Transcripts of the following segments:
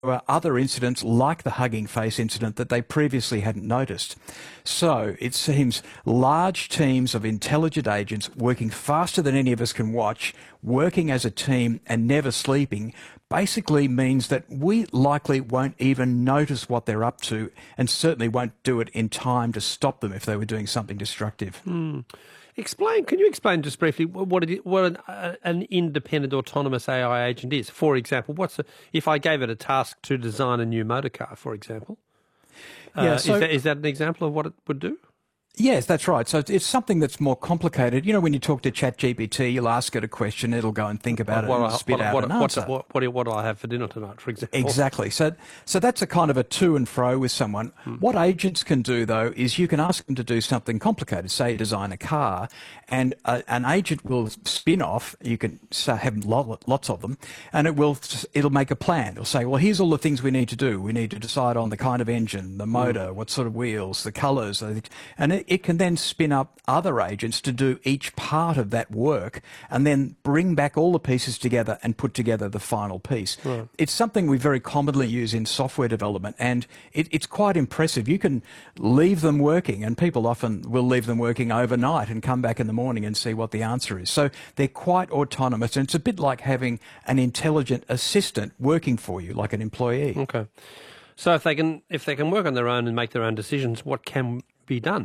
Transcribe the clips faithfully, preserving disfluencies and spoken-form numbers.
were other incidents like the Hugging Face incident that they previously hadn't noticed. So it seems large teams of intelligent agents working faster than any of us can watch, working as a team and never sleeping, basically means that we likely won't even notice what they're up to, and certainly won't do it in time to stop them if they were doing something destructive. Hmm. Explain, can you explain just briefly what, it, what an, uh, an independent autonomous A I agent is? For example, what's a, if I gave it a task to design a new motor car, for example, uh, yeah, so, is, that, is that an example of what it would do? Yes, that's right. So it's something that's more complicated. You know, when you talk to ChatGPT, you'll ask it a question, it'll go and think about what, it and what, spit what, out what, an answer. What, what, what, what do I have for dinner tonight, for example? Exactly. So, so that's a kind of a to and fro with someone. Hmm. What agents can do, though, is you can ask them to do something complicated. Say, design a car, and a, an agent will spin off. You can have lots of them, and it will it'll make a plan. It'll say, well, here's all the things we need to do. We need to decide on the kind of engine, the motor, hmm. what sort of wheels, the colours, and it, it can then spin up other agents to do each part of that work and then bring back all the pieces together and put together the final piece. Right. It's something we very commonly use in software development, and it, it's quite impressive. You can leave them working, and people often will leave them working overnight and come back in the morning and see what the answer is. So they're quite autonomous, and it's a bit like having an intelligent assistant working for you, like an employee. Okay. So if they can, if they can work on their own and make their own decisions, what can be done?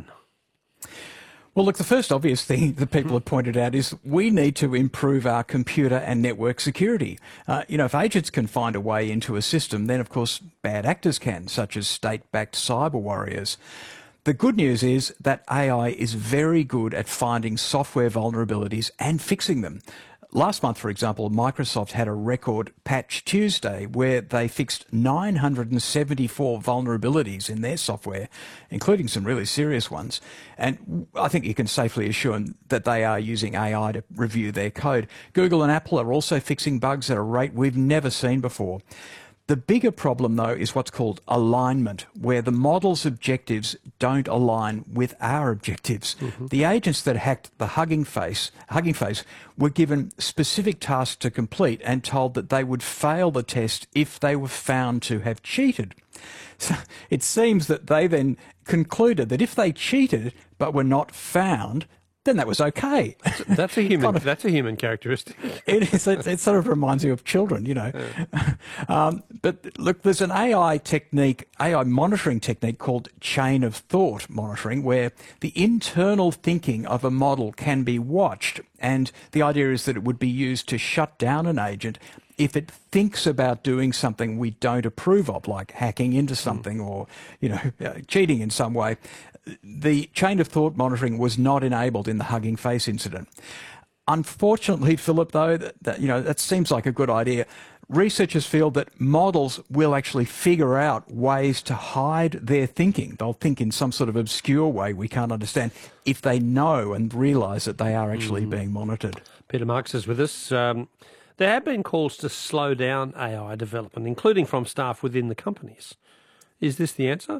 Well, look, the first obvious thing that people have pointed out is we need to improve our computer and network security. Uh, you know, if agents can find a way into a system, then of course bad actors can, such as state-backed cyber warriors. The good news is that A I is very good at finding software vulnerabilities and fixing them. Last month, for example, Microsoft had a record Patch Tuesday where they fixed nine hundred seventy-four vulnerabilities in their software, including some really serious ones. And I think you can safely assume that they are using A I to review their code. Google and Apple are also fixing bugs at a rate we've never seen before. The bigger problem, though, is what's called alignment, where the model's objectives don't align with our objectives. Mm-hmm. The agents that hacked the Hugging Face, Hugging Face were given specific tasks to complete and told that they would fail the test if they were found to have cheated. So it seems that they then concluded that if they cheated but were not found, then that was okay. That's a human. kind of, that's a human characteristic. It is. It, it sort of reminds you of children, you know. Yeah. Um, but look, there's an A I technique, A I monitoring technique called chain of thought monitoring, where the internal thinking of a model can be watched, and the idea is that it would be used to shut down an agent if it thinks about doing something we don't approve of, like hacking into something or, you know, uh, cheating in some way. The chain of thought monitoring was not enabled in the Hugging Face incident. Unfortunately, Philip, though, that, that, you know, that seems like a good idea. Researchers feel that models will actually figure out ways to hide their thinking. They'll think in some sort of obscure way we can't understand if they know and realise that they are actually mm. being monitored. Peter Marks is with us. Um, there have been calls to slow down A I development, including from staff within the companies. Is this the answer?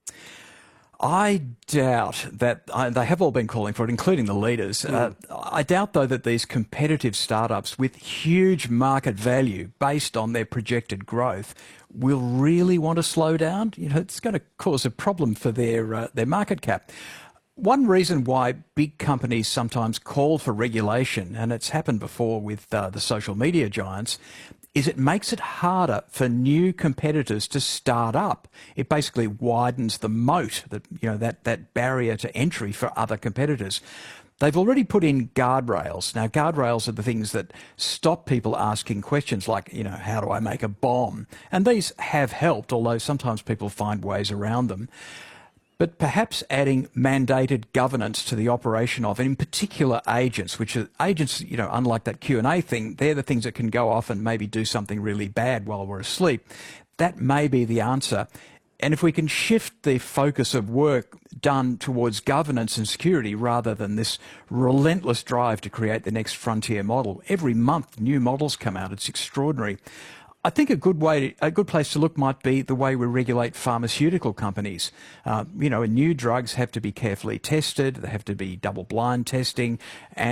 I doubt that uh, they have all been calling for it, including the leaders. Mm. Uh, I doubt, though, that these competitive startups with huge market value based on their projected growth will really want to slow down. You know, it's going to cause a problem for their uh, their market cap. One reason why big companies sometimes call for regulation, and it's happened before with uh, the social media giants, is it makes it harder for new competitors to start up. It basically widens the moat, that, you know, that, that barrier to entry for other competitors. They've already put in guardrails. Now, guardrails are the things that stop people asking questions like, you know, how do I make a bomb? And these have helped, although sometimes people find ways around them. But perhaps adding mandated governance to the operation of, and in particular, agents, which are agents, you know, unlike that Q and A thing, they're the things that can go off and maybe do something really bad while we're asleep. That may be the answer. And if we can shift the focus of work done towards governance and security rather than this relentless drive to create the next frontier model, every month new models come out. It's extraordinary. I think a good way, a good place to look might be the way we regulate pharmaceutical companies. Uh, you know, new drugs have to be carefully tested. They have to be double-blind testing, and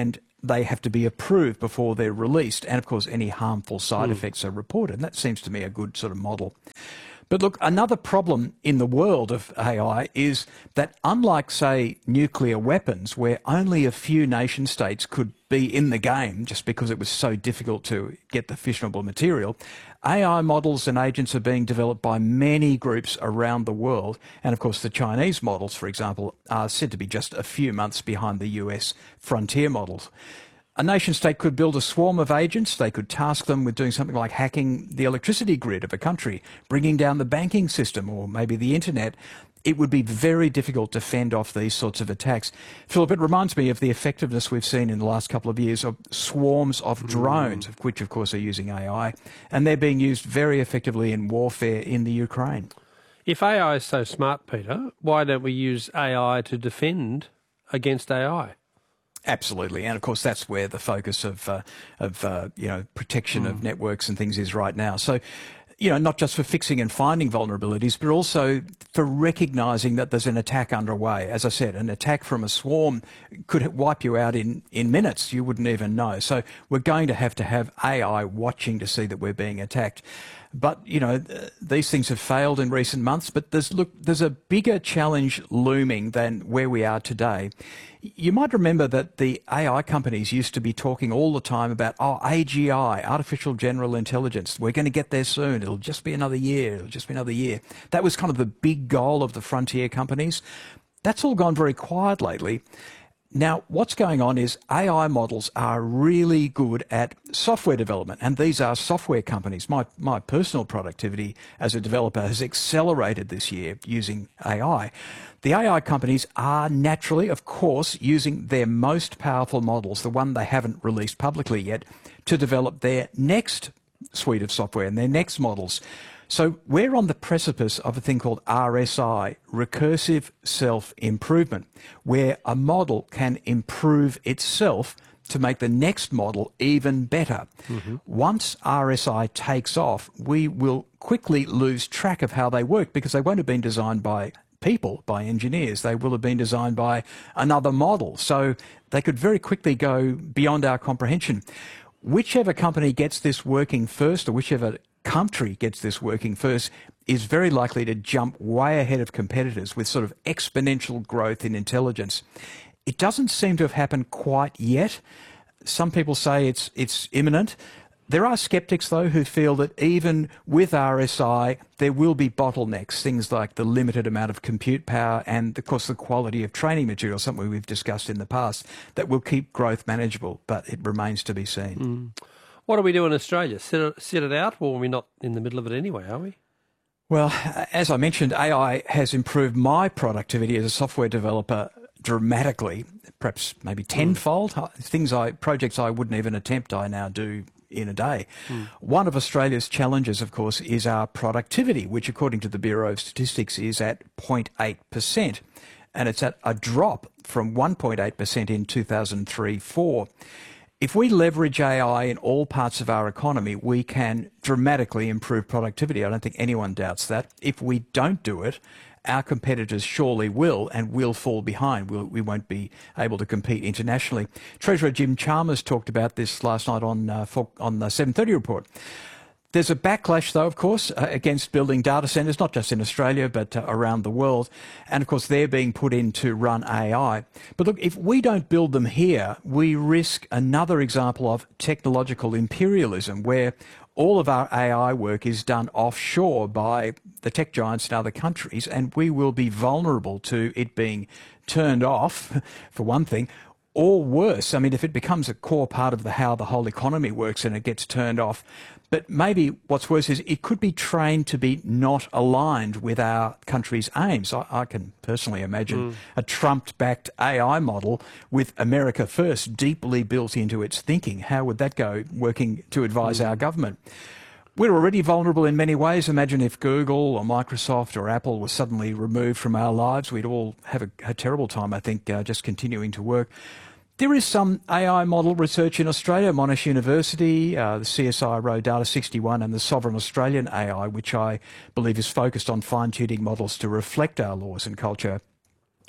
they have to be approved before they're released. And of course, any harmful side mm. effects are reported. And that seems to me a good sort of model. But look, another problem in the world of A I is that unlike, say, nuclear weapons, where only a few nation states could be in the game just because it was so difficult to get the fissionable material, A I models and agents are being developed by many groups around the world. And of course, the Chinese models, for example, are said to be just a few months behind the U S frontier models. A nation state could build a swarm of agents. They could task them with doing something like hacking the electricity grid of a country, bringing down the banking system, or maybe the internet. It would be very difficult to fend off these sorts of attacks. Philip, it reminds me of the effectiveness we've seen in the last couple of years of swarms of drones, mm. which of course are using A I, and they're being used very effectively in warfare in the Ukraine. If A I is so smart, Peter, why don't we use A I to defend against A I? Absolutely, and of course that's where the focus of uh, of uh, you know protection mm. of networks and things is right now. So, you know, not just for fixing and finding vulnerabilities, but also for recognising that there's an attack underway. As I said, an attack from a swarm could wipe you out in in minutes. You wouldn't even know. So we're going to have to have A I watching to see that we're being attacked. But, you know, these things have failed in recent months, but there's, look, there's a bigger challenge looming than where we are today. You might remember that the A I companies used to be talking all the time about, oh, A G I, artificial general intelligence, we're going to get there soon. It'll just be another year. It'll just be another year. That was kind of the big goal of the frontier companies. That's all gone very quiet lately. Now, what's going on is A I models are really good at software development, and these are software companies. My, my personal productivity as a developer has accelerated this year using A I. The A I companies are naturally, of course, using their most powerful models, the one they haven't released publicly yet, to develop their next suite of software and their next models. So we're on the precipice of a thing called R S I, recursive self-improvement, where a model can improve itself to make the next model even better. Mm-hmm. Once R S I takes off, we will quickly lose track of how they work because they won't have been designed by people, by engineers. They will have been designed by another model. So they could very quickly go beyond our comprehension. Whichever company gets this working first, or whichever country gets this working first, is very likely to jump way ahead of competitors with sort of exponential growth in intelligence. It doesn't seem to have happened quite yet. Some people say it's it's imminent. There are skeptics, though, who feel that even with R S I, there will be bottlenecks, things like the limited amount of compute power and, of course, the quality of training material, something we've discussed in the past, that will keep growth manageable, but it remains to be seen. Mm. What do we do in Australia? Sit it, sit it out, or are we not in the middle of it anyway, are we? Well, as I mentioned, A I has improved my productivity as a software developer dramatically, perhaps maybe tenfold. Mm. Things I, projects I wouldn't even attempt, I now do in a day. Mm. One of Australia's challenges, of course, is our productivity, which according to the Bureau of Statistics is at zero point eight percent. And it's at a drop from one point eight percent in two thousand three four. If we leverage A I in all parts of our economy, we can dramatically improve productivity. I don't think anyone doubts that. If we don't do it, our competitors surely will, and we'll fall behind. We'll, we won't be able to compete internationally. Treasurer Jim Chalmers talked about this last night on, uh, for, on the seven thirty report. There's a backlash, though, of course, uh, against building data centres, not just in Australia, but uh, around the world. And, of course, they're being put in to run A I. But, look, if we don't build them here, we risk another example of technological imperialism, where all of our A I work is done offshore by the tech giants in other countries, and we will be vulnerable to it being turned off, for one thing, or worse. I mean, if it becomes a core part of the how the whole economy works and it gets turned off. But maybe what's worse is it could be trained to be not aligned with our country's aims. I, I can personally imagine mm. a Trump-backed A I model with America first deeply built into its thinking. How would that go working to advise mm. our government? We're already vulnerable in many ways. Imagine if Google or Microsoft or Apple was suddenly removed from our lives. We'd all have a, a terrible time, I think, uh, just continuing to work. There is some A I model research in Australia, Monash University, uh, the C S I R O Data sixty-one and the Sovereign Australian A I, which I believe is focused on fine-tuning models to reflect our laws and culture.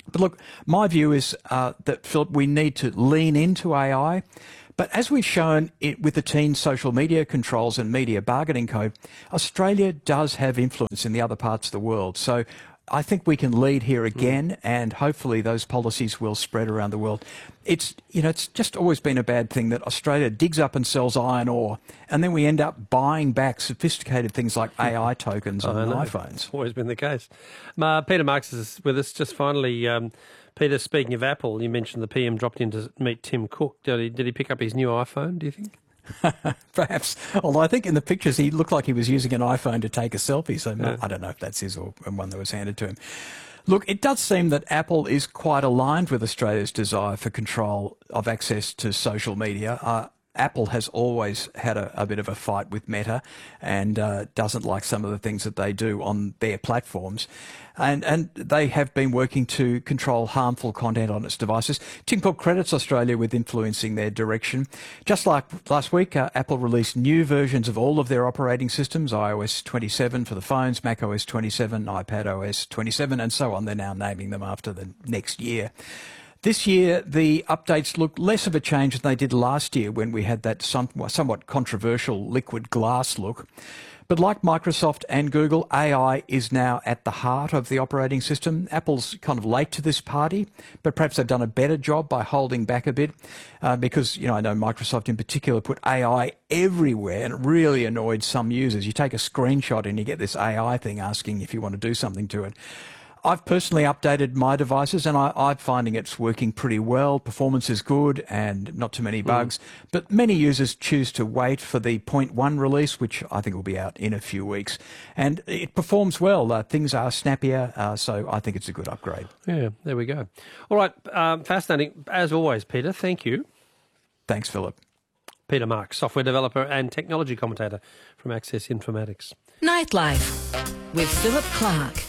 But look, my view is uh, that, Philip, we need to lean into A I. But as we've shown it with the teen social media controls and media bargaining code, Australia does have influence in the other parts of the world. So I think we can lead here again, and hopefully those policies will spread around the world. It's, you know, it's just always been a bad thing that Australia digs up and sells iron ore, and then we end up buying back sophisticated things like A I tokens on iPhones. It's always been the case. Uh, Peter Marks is with us. Just finally, um, Peter, speaking of Apple, you mentioned the P M dropped in to meet Tim Cook. Did he, did he pick up his new iPhone, do you think? Perhaps, although I think in the pictures he looked like he was using an iPhone to take a selfie, so Yeah. I don't know if that's his or one that was handed to him. Look, it does seem that Apple is quite aligned with Australia's desire for control of access to social media. Uh, Apple has always had a, a bit of a fight with Meta and uh, doesn't like some of the things that they do on their platforms. And, and they have been working to control harmful content on its devices. Tim Cook credits Australia with influencing their direction. Just like last week, uh, Apple released new versions of all of their operating systems, i O S twenty-seven for the phones, Mac O S twenty-seven, iPadOS twenty-seven, and so on. They're now naming them after the next year. This year, the updates look less of a change than they did last year when we had that somewhat controversial liquid glass look. But like Microsoft and Google, A I is now at the heart of the operating system. Apple's kind of late to this party, but perhaps they've done a better job by holding back a bit uh, because, you know, I know Microsoft in particular put A I everywhere and it really annoyed some users. You take a screenshot and you get this A I thing asking if you want to do something to it. I've personally updated my devices and I, I'm finding it's working pretty well. Performance is good and not too many bugs. Mm. But many users choose to wait for the point one release, which I think will be out in a few weeks. And it performs well. Uh, things are snappier, uh, so I think it's a good upgrade. Yeah, there we go. All right, um, fascinating. As always, Peter, thank you. Thanks, Philip. Peter Marks, software developer and technology commentator from Access Informatics. Nightlife with Philip Clark.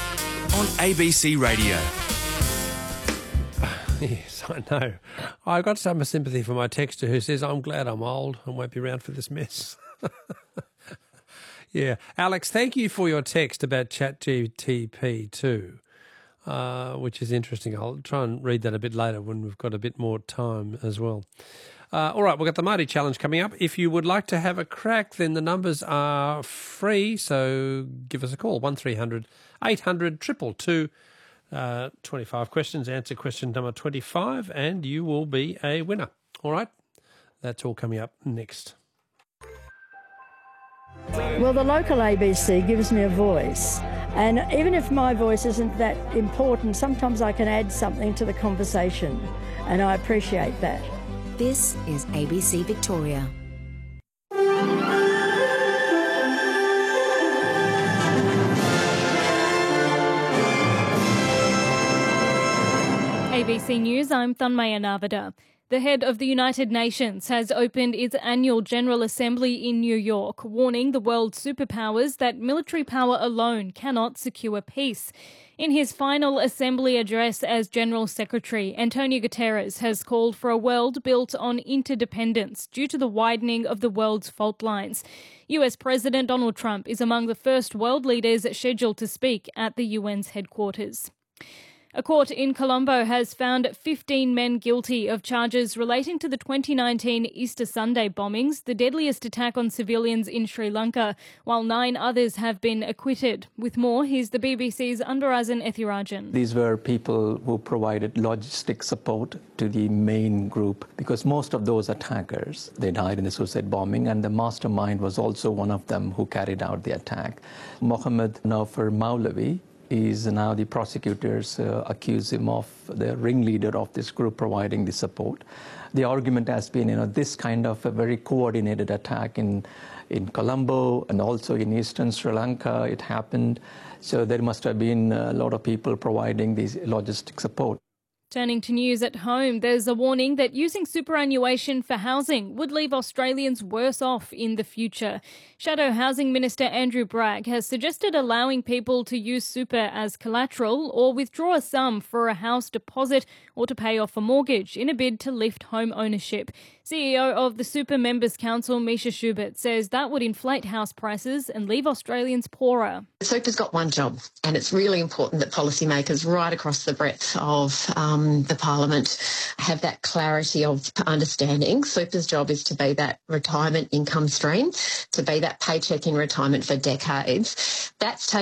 On A B C Radio. Yes, I know. I got some sympathy for my texter who says, I'm glad I'm old and won't be around for this mess. Yeah. Alex, thank you for your text about ChatGPT too, uh, which is interesting. I'll try and read that a bit later when we've got a bit more time as well. Uh, all right, we've got the Marty Challenge coming up. If you would like to have a crack, then the numbers are free, so give us a call, one three hundred eight hundred two two two. Uh, twenty-five questions, answer question number twenty-five, and you will be a winner. All right, that's all coming up next. Well, the local A B C gives me a voice, and even if my voice isn't that important, sometimes I can add something to the conversation, and I appreciate that. This is A B C Victoria. A B C News, I'm Thanmaya Navada. The head of the United Nations has opened its annual General Assembly in New York, warning the world's superpowers that military power alone cannot secure peace. In his final assembly address as General Secretary, Antonio Guterres has called for a world built on interdependence due to the widening of the world's fault lines. U S President Donald Trump is among the first world leaders scheduled to speak at the U N's headquarters. A court in Colombo has found fifteen men guilty of charges relating to the twenty nineteen Easter Sunday bombings, the deadliest attack on civilians in Sri Lanka, while nine others have been acquitted. With more, here's the B B C's Andarajan Ethirajan. These were people who provided logistic support to the main group because most of those attackers, they died in the suicide bombing, and the mastermind was also one of them who carried out the attack. Mohammed Naufar Maulavi is now the prosecutors uh, accuse him of the ringleader of this group providing the support. The argument has been, you know, this kind of a very coordinated attack in in Colombo and also in eastern Sri Lanka, it happened. So there must have been a lot of people providing these logistic support. Turning to news at home, there's a warning that using superannuation for housing would leave Australians worse off in the future. Shadow Housing Minister Andrew Bragg has suggested allowing people to use super as collateral or withdraw a sum for a house deposit or to pay off a mortgage in a bid to lift home ownership. C E O of the Super Members Council, Misha Schubert, says that would inflate house prices and leave Australians poorer. Super's got one job, and it's really important that policymakers right across the breadth of um, the parliament have that clarity of understanding. Super's job is to be that retirement income stream, to be that paycheck in retirement for decades. That's taken